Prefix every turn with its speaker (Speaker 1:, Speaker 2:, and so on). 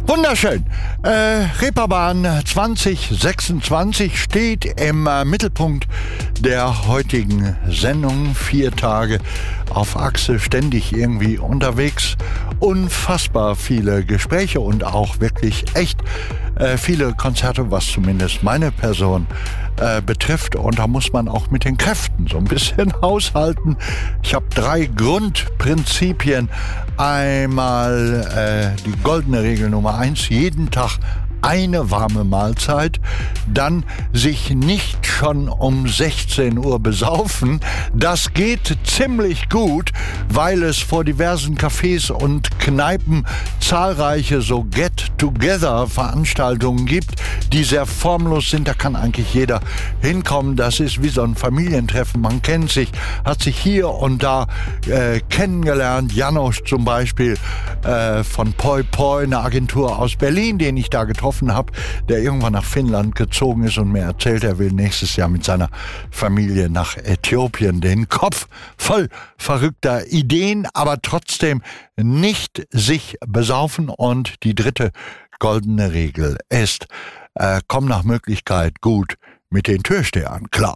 Speaker 1: Wunderschön. Reeperbahn 2026 steht im Mittelpunkt der heutigen Sendung. 4 Tage auf Achse, ständig irgendwie unterwegs. Unfassbar viele Gespräche und auch wirklich echt viele Konzerte, was zumindest meine Person betrifft. Und da muss man auch mit den Kräften so ein bisschen haushalten. Ich habe 3 Grundprinzipien. Einmal die goldene Regel Nummer 1, jeden Tag eine warme Mahlzeit, dann sich nicht schon um 16 Uhr besaufen. Das geht ziemlich gut, weil es vor diversen Cafés und Kneipen zahlreiche so Get-Together-Veranstaltungen gibt, die sehr formlos sind. Da kann eigentlich jeder hinkommen. Das ist wie so ein Familientreffen. Man kennt sich, hat sich hier und da kennengelernt. Janosch zum Beispiel von Poi Poi, eine Agentur aus Berlin, den ich da getroffen habe, der irgendwann nach Finnland gezogen ist und mir erzählt, er will nächstes Jahr mit seiner Familie nach Äthiopien. Den Kopf voll verrückter Ideen, aber trotzdem nicht sich besaufen. Und die 3. goldene Regel ist, komm nach Möglichkeit gut mit den Türstehern klar.